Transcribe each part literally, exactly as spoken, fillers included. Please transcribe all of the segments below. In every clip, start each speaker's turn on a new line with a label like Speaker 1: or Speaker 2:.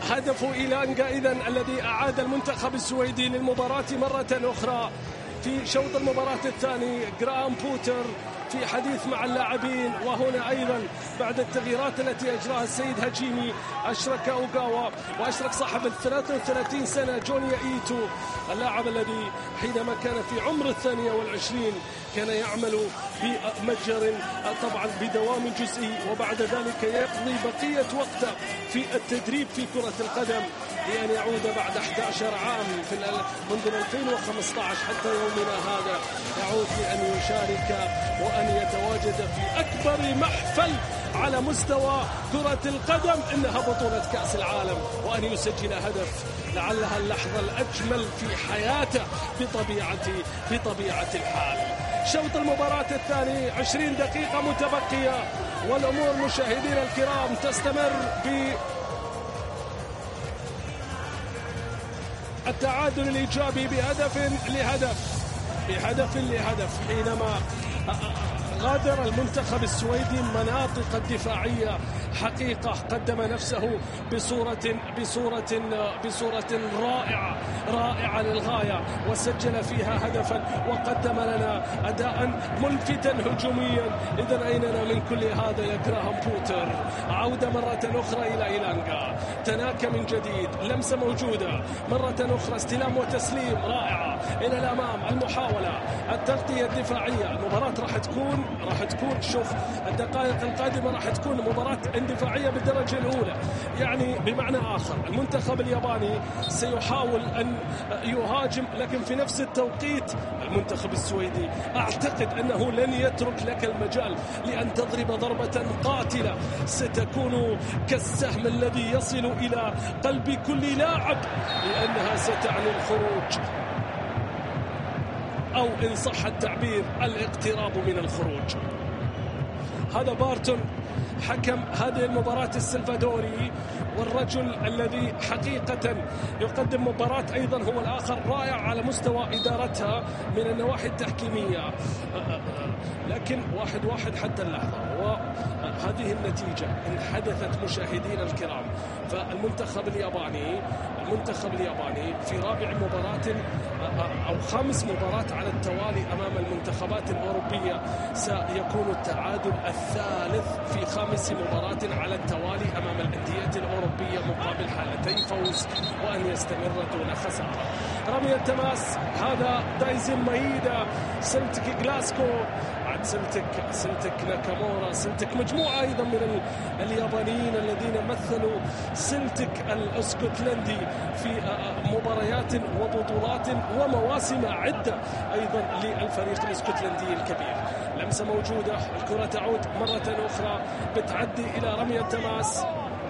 Speaker 1: هدف إيلانغا إذن الذي أعاد المنتخب السويدي للمباراة مرة أخرى. في شوط المباراة الثاني جراهام بوتر في حديث مع اللاعبين، وهنا أيضا بعد التغييرات التي أجراها السيد هجيمي أشرك أوغاوا وأشرك صاحب الثلاثة وثلاثين سنة جونيا إيتو، اللاعب الذي حينما كان في عمر الثانية والعشرين كان يعمل في متجر طبعا بدوام جزئي، وبعد ذلك يقضي بقية وقته في التدريب في كرة القدم لأن يعود بعد أحد عشر عام في منذ ألفين وخمسة عشر حتى يومنا هذا، يعود لأن يشارك وأن يتواجد في أكبر محفل على مستوى كرة القدم إنها بطولة كأس العالم، وأن يسجل هدف لعلها اللحظة الأجمل في حياته بطبيعة بطبيعة الحال. شوط المباراة الثاني عشرين دقيقة متبقية، والأمور مشاهدينا الكرام تستمر ب التعادل الإيجابي بهدف لهدف بهدف لهدف حينما غادر المنتخب السويدي المناطق الدفاعية حقيقة قدم نفسه بصورة بصورة بصورة رائعة رائعة للغاية، وسجل فيها هدفا وقدم لنا أداء ملفتا هجوميا. إذن أيننا من كل هذا يا جراهام بوتر؟ عودة مرة أخرى إلى إيلانغا، تناكى من جديد، لمسة موجودة مرة أخرى، استلام وتسليم رائعة إلى الأمام، المحاولة التغطية الدفاعية. المباراة راح تكون راح تكون شوف الدقائق القادمة راح تكون مباراة اندفاعية بالدرجة الأولى، يعني بمعنى آخر المنتخب الياباني سيحاول أن يهاجم، لكن في نفس التوقيت المنتخب السويدي أعتقد أنه لن يترك لك المجال لأن تضرب ضربة قاتلة ستكون كالسهم الذي يصل إلى قلب كل لاعب، لأنها ستعني الخروج، أو إن صح التعبير الاقتراب من الخروج. هذا بارتون حكم هذه المباراة السلفادوري، والرجل الذي حقيقة يقدم مباراة أيضا هو الآخر رائع على مستوى إدارتها من النواحي التحكيمية، لكن واحد واحد حتى اللحظة، وهذه النتيجة إن حدثت مشاهدينا الكرام. فالمنتخب الياباني المنتخب الياباني في رابع مباراة أو خامس مباراة على التوالي أمام المنتخبات الأوروبية، سيكون التعادل الثالث في خامس مباراة على التوالي أمام الأندية الأوروبية مقابل حالتي فوز وأن يستمر دون خسارة. رمي التماس هذا دايزن مايدا، سلتك غلاسكو، عاد سلتك سلتك ناكامورا، سلتك مجموعة أيضا من اليابانيين الذين مثلوا سلتك الاسكتلندي في مباريات وبطولات ومواسم عدة أيضا للفريق الاسكتلندي الكبير. لمسة موجودة، الكرة تعود مرة أخرى، بتعدي إلى رمي التماس.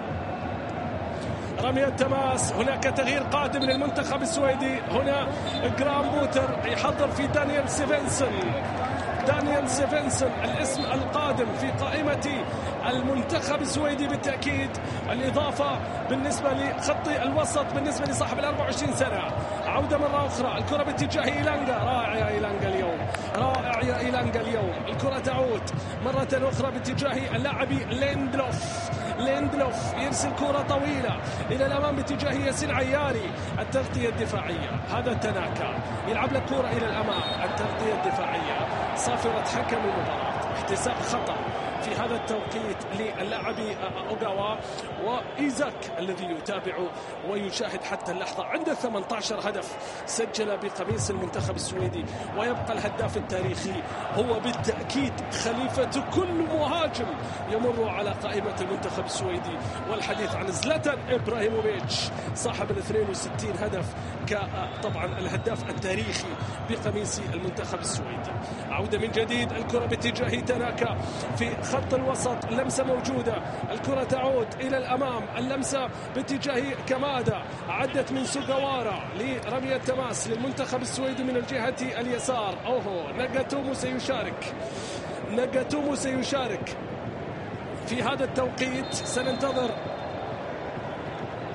Speaker 1: رمي التماس، هناك تغيير قادم للمنتخب السويدي. هنا جراهام بوتر يحضر في دانيال سيفنسون دانيال سيفنسون الاسم القادم في قائمة المنتخب السويدي بالتأكيد. الإضافة بالنسبة لخط الوسط بالنسبة لصاحب الأربع وعشرين سنة. عودة مرة أخرى، الكرة باتجاه إيلانغا، رائع يا إيلانغا اليوم، رائع يا إيلانغا اليوم. الكرة تعود مرة أخرى باتجاه اللاعب ليندلوف ليندلوف يرسل كرة طويلة إلى الأمام باتجاه ياسين عياري. التغطية الدفاعية، هذا تناكا يلعب لك كرة إلى الأمام. التغطية الدفاعية، صافرة حكم المباراة، احتساب خطأ في هذا التوقيت للاعب أوغاوا وإيزاك الذي يتابع ويشاهد حتى اللحظة. عنده ثمانية عشر هدف سجل بقميص المنتخب السويدي، ويبقى الهداف التاريخي هو بالتأكيد خليفة كل مهاجم يمر على قائمة المنتخب السويدي، والحديث عن زلاتان إبراهيموفيتش صاحب ال اثنين وستين هدف كطبعا الهداف التاريخي بقميص المنتخب السويدي. عودة من جديد، الكرة باتجاه تناكا في خط الوسط، لمسة موجودة، الكرة تعود إلى الأمام، اللمسة باتجاه كمادا، عدت من سوغاوارا لرمي التماس للمنتخب السويدي من الجهة اليسار. أوهو، ناغاتومو سيشارك ناغاتومو سيشارك في هذا التوقيت. سننتظر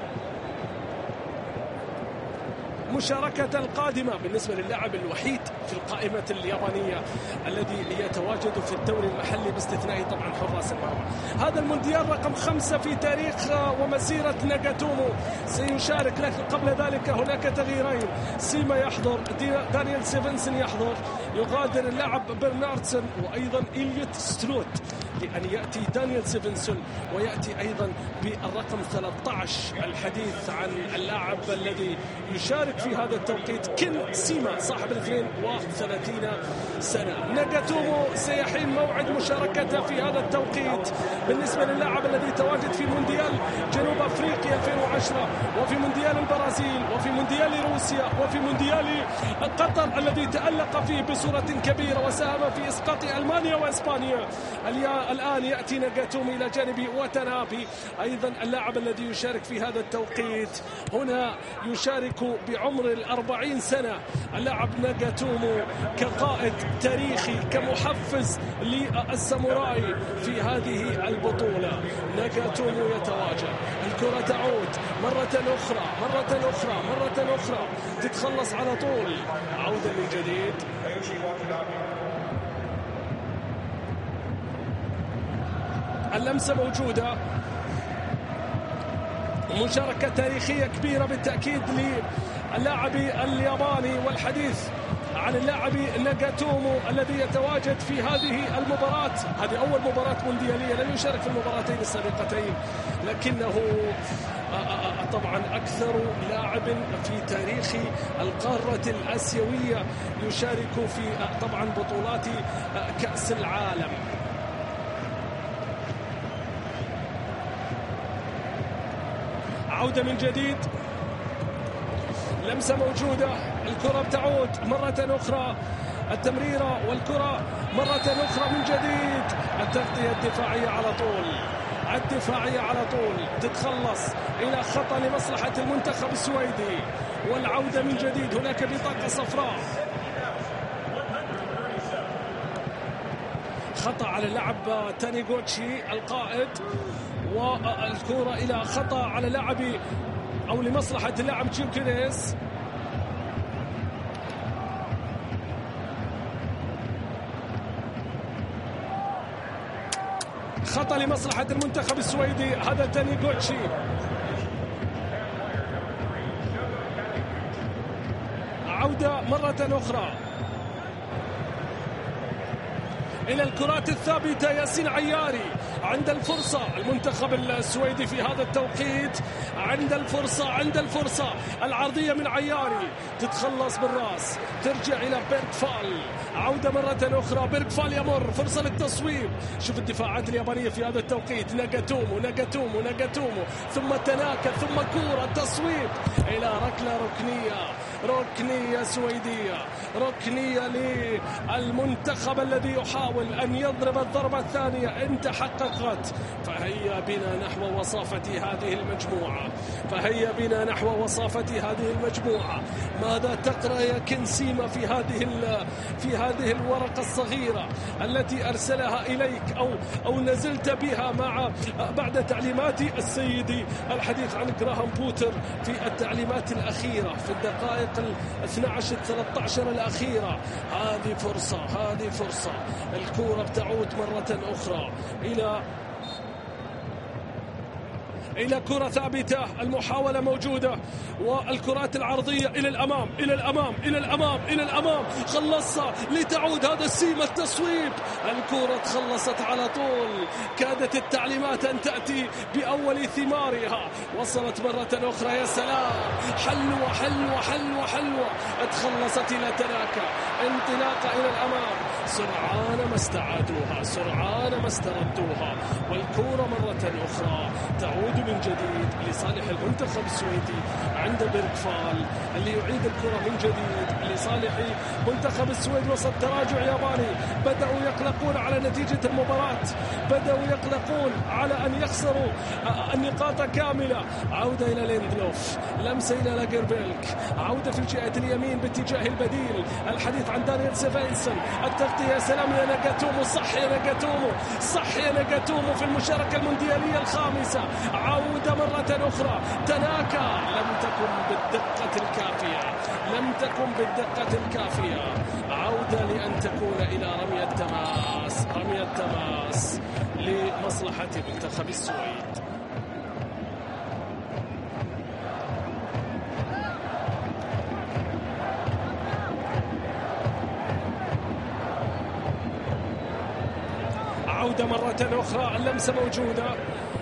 Speaker 1: مشاركة القادمة بالنسبة للاعب الوحيد في القائمة اليابانية الذي يتواجد في الدوري المحلي باستثناء طبعا حراس المرمى. هذا المونديال رقم خمسة في تاريخ ومسيرة ناغاتومو سيشارك، لكن قبل ذلك هناك تغييرين. سيما يحضر، دانيال سيفنسن يحضر، يغادر اللاعب برناردسون وأيضا إليوت ستروت لأن يأتي دانيال سيفنسون، ويأتي أيضا بالرقم ثلاثة عشر الحديث عن اللاعب الذي يشارك في هذا التوقيت كين سيما صاحب الاثنين وثلاثين سنة. ناغاتومو سيحين موعد مشاركته في هذا التوقيت بالنسبة للاعب الذي تواجد في مونديال جنوب أفريقيا ألفين وعشرة، وفي مونديال البرازيل، وفي مونديال روسيا، وفي مونديال قطر الذي تألق فيه بصورة كبيرة وساهم في إسقاط ألمانيا وإسبانيا. الآن يأتي ناغاتومو إلى جانب واتانابي أيضا اللاعب الذي يشارك في هذا التوقيت. هنا يشارك بعمر الأربعين سنة اللاعب ناغاتومو كقائد تاريخي، كمحفز للساموراي في هذه البطولة. ناغاتومو يتواجد، الكرة تعود مرة أخرى مرة أخرى مرة أخرى تتخلص على طول. عودة من جديد، اللمسة موجودة، مشاركة تاريخية كبيرة بالتأكيد للاعب الياباني، والحديث عن اللاعب ناغاتومو الذي يتواجد في هذه المباراة. هذه أول مباراة مونديالية، لم يشارك في المباراتين السابقتين، لكنه طبعا أكثر لاعب في تاريخ القارة الآسيوية يشارك في طبعا بطولات كأس العالم. عودة من جديد، لمسة موجودة، الكرة بتعود مرة أخرى، التمريرة والكرة مرة أخرى من جديد، التغطية الدفاعية على طول، الدفاعية على طول تتخلص إلى خطأ لمصلحة المنتخب السويدي، والعودة من جديد. هناك بطاقة صفراء، خطأ على اللاعب تانيغوتشي القائد، والكرة إلى خطأ على لاعب أو لمصلحة اللاعب جيوكيريس. خطأ لمصلحة المنتخب السويدي، هذا تانيغوتشي. عودة مرة أخرى إلى الكرات الثابتة. ياسين عياري عند الفرصة، المنتخب السويدي في هذا التوقيت عند الفرصة، عند الفرصة العرضية من عياري تتخلص بالراس، ترجع إلى بيرغفال. عودة مرة أخرى، بيرغفال يمر، فرصة للتصويب. شوف الدفاعات اليابانية في هذا التوقيت، ناغاتومو ناغاتومو ناغاتومو ثم تناكا ثم كورة تصويب إلى ركلة ركنية، ركنية سويدية، ركنية للمنتخب الذي يحاول أن يضرب الضربة الثانية إن تحققت. فهيا بنا نحو وصافة هذه المجموعة، فهيا بنا نحو وصافة هذه المجموعة. ماذا تقرأ يا كنسيما في هذه في هذه الورقة الصغيرة التي أرسلها إليك أو أو نزلت بها مع بعد تعليمات السيد الحديث عن جراهام بوتر في التعليمات الأخيرة في الدقائق الاثنى عشر ثلاثة عشر الأخيرة. هذه فرصة، هذه فرصة، الكرة بتعود مرة أخرى إلى إلى كرة ثابتة، المحاولة موجودة، والكرات العرضية إلى الأمام إلى الأمام إلى الأمام إلى الأمام، خلصها لتعود هذا السيم التصويب. الكرة تخلصت على طول، كادت التعليمات أن تأتي بأول ثمارها، وصلت مرة أخرى. يا سلام، حلوة حلوة حلوة حلوة، تخلصت إلى تناكا، انطلاقة إلى الأمام، سرعان ما استعادوها، سرعان ما استردوها، والكرة مرة أخرى تعود من جديد لصالح المنتخب السويدي عند بيرغفال اللي يعيد الكرة من جديد لصالح منتخب السويد. وسط تراجع ياباني، بدأوا يقلقون على نتيجة المباراة، بدأوا يقلقون على أن يخسروا النقاط كاملة. عودة إلى ليندلوف، لمسة إلى لاجربيلك، عودة في الجهة اليمين باتجاه البديل، الحديث عن دانيال سيفنسن، التغيير التغطية. سلام يا ناغاتومو، صح يا ناغاتومو، صح يا ناغاتومو في المشاركة المونديالية الخامسة. عودة مرة أخرى، تناكا لم تكن بالدقة الكافية، لم تكن بالدقة الكافية. عودة لأن تكون إلى رمي التماس، رمي التماس لمصلحة منتخب السويد. عودة مرة أخرى، اللمسة موجودة.